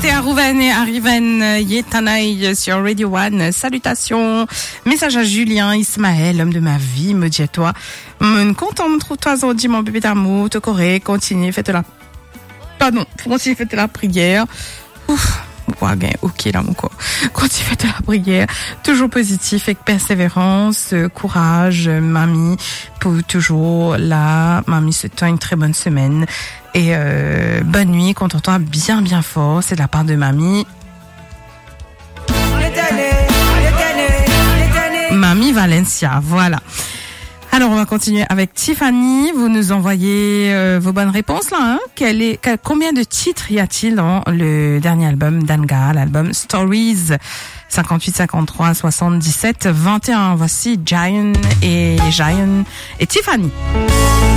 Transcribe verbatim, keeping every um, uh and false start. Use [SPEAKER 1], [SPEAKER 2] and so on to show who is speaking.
[SPEAKER 1] C'était Arouven et Arriven Yetanaï sur Radio One. Salutations. Message à Julien, Ismaël, l'homme de ma vie, me dit à toi. Me contente, trouve-toi aujourd'hui, mon bébé d'amour, te correct, continue, faites la, pardon, continue, faites la prière. Ouf. Ouais, ok là mon quoi. Continue faites la prière, toujours positif avec persévérance, courage, mamie, pour toujours là, mamie se tient une très bonne semaine et euh, bonne nuit, contente-toi bien bien fort, c'est de la part de mamie. Mamie Valencia, voilà. Alors on va continuer avec Tiffany. Vous nous envoyez euh, vos bonnes réponses là. Hein. Quel est, quel, combien de titres y a-t-il dans le dernier album d'Anga, l'album Stories? cinquante-huit, cinquante-trois, soixante-dix-sept, vingt et un. Voici Giant et Giant et Tiffany.